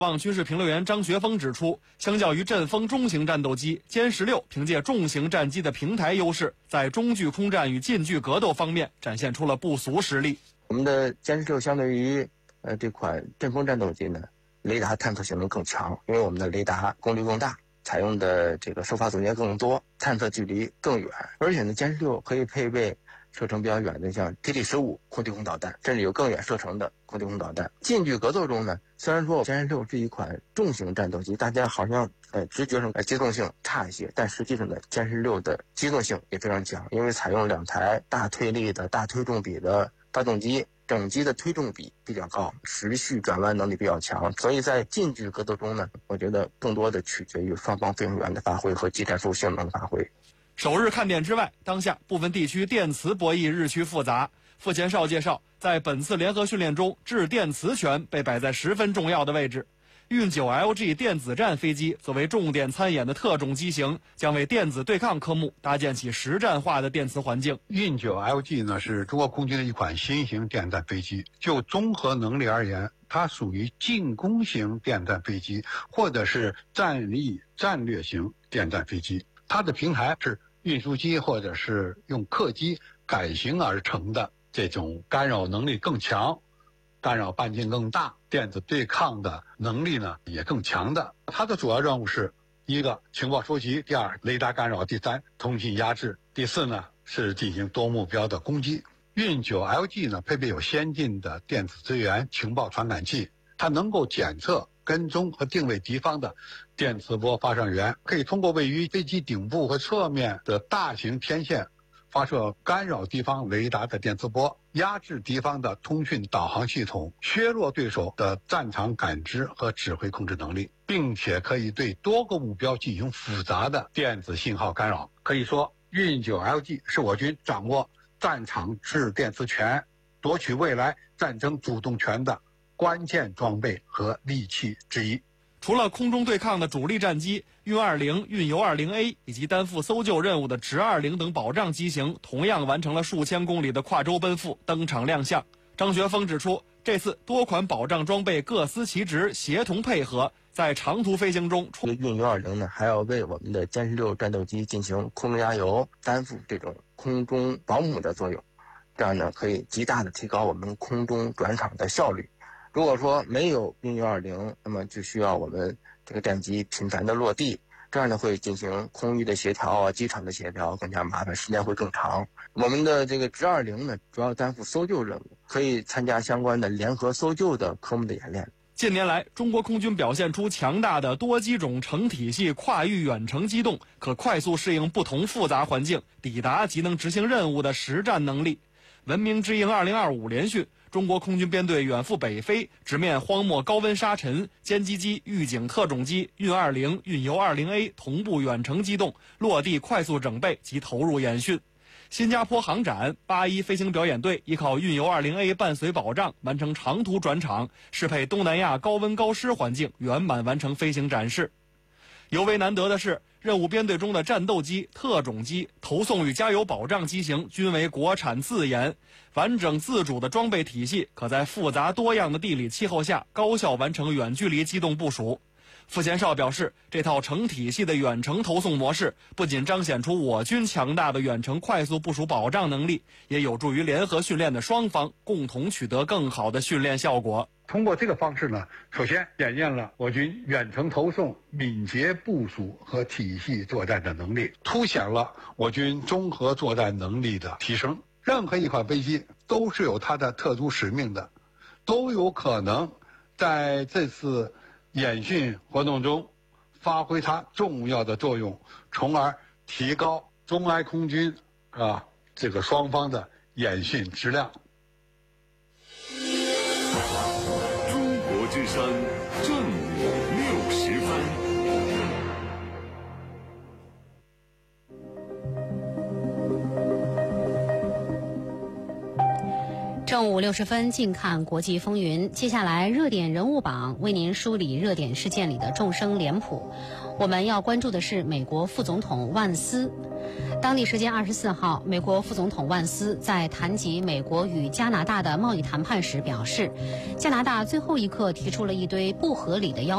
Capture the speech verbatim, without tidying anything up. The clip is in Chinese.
望军事评论员张学峰指出，相较于阵风中型战斗机，歼十六凭借重型战机的平台优势，在中距空战与近距格斗方面展现出了不俗实力。 我们的歼十六相对于呃这款阵风战斗机呢，雷达探测性能更强，因为我们的雷达功率更大，采用的这个收发组件更多，探测距离更远，而且呢，歼十六可以配备射程比较远的像 T D 十五空对空导弹，甚至有更远射程的空对空导弹。近距格斗中呢，虽然说歼十六是一款重型战斗机，大家好像呃直觉上呃机动性差一些，但实际上呢，歼十六的机动性也非常强，因为采用两台大推力的大推重比的发动机，整机的推重比比较高，持续转弯能力比较强，所以在近距格斗中呢，我觉得更多的取决于双方飞行员的发挥和技战术性能的发挥。 首日看点之外，当下部分地区电磁博弈日趋复杂。傅前哨介绍，在本次联合训练中，制电磁权被摆在十分重要的位置。运九 L G 电子战飞机作为重点参演的特种机型，将为电子对抗科目搭建起实战化的电磁环境。 运九 L G 呢是中国空军的一款新型电战飞机，就综合能力而言，它属于进攻型电战飞机，或者是战力战略型电战飞机。它的平台是运输机或者是用客机改型而成的，这种干扰能力更强，干扰半径更大，电子对抗的能力呢也更强的。它的主要任务是一个情报收集，第二雷达干扰，第三通信压制，第四呢是进行多目标的攻击。运九 L G 呢配备有先进的电子资源情报传感器，它能够检测跟踪和定位敌方的电磁波发射源，可以通过位于飞机顶部和侧面的大型天线发射干扰敌方雷达的电磁波，压制敌方的通讯导航系统，削弱对手的战场感知和指挥控制能力，并且可以对多个目标进行复杂的电子信号干扰。可以说，运九 L G 是我军掌握战场制电磁权、夺取未来战争主动权的关键装备和利器之一。 除了空中对抗的主力战机运二零、运油二零 A 以及担负搜救任务的直二零等保障机型，同样完成了数千公里的跨洲奔赴，登场亮相。张学峰指出，这次多款保障装备各司其职，协同配合，在长途飞行中， 运油二零呢还要为我们的歼十六战斗机进行空中加油，担负这种空中保姆的作用，这样呢可以极大的提高我们空中转场的效率。如果说没有运油二零，那么就需要我们这个战机频繁的落地，这样呢会进行空域的协调啊、机场的协调更加麻烦，时间会更长。我们的这个直二零呢，主要担负搜救任务，可以参加相关的联合搜救的科目的演练。 近年来，中国空军表现出强大的多机种成体系跨域远程机动，可快速适应不同复杂环境，抵达及能执行任务的实战能力。文明之鹰二零二五联训，中国空军编队远赴北非，直面荒漠高温沙尘，歼击机、预警特种机、运二零、运油二零 A 同步远程机动，落地快速整备及投入演训。新加坡航展八一飞行表演队依靠运油二零 A 伴随保障，完成长途转场，适配东南亚高温高湿环境，圆满完成飞行展示。尤为难得的是，任务编队中的战斗机、特种机、投送与加油保障机型均为国产自研，完整自主的装备体系可在复杂多样的地理气候下高效完成远距离机动部署。傅前哨表示，这套成体系的远程投送模式不仅彰显出我军强大的远程快速部署保障能力，也有助于联合训练的双方共同取得更好的训练效果。 通过这个方式呢，首先检验了我军远程投送、敏捷部署和体系作战的能力，凸显了我军综合作战能力的提升。任何一款飞机都是有它的特殊使命的，都有可能在这次演训活动中发挥它重要的作用，从而提高中埃空军啊这个双方的演训质量。 中国之声正午六十分。 正正午六十分，近看国际风云。接下来，热点人物榜为您梳理热点事件里的众生脸谱。我们要关注的是美国副总统万斯。当地时间二十四号，美国副总统万斯在谈及美国与加拿大的贸易谈判时表示，加拿大最后一刻提出了一堆不合理的要求。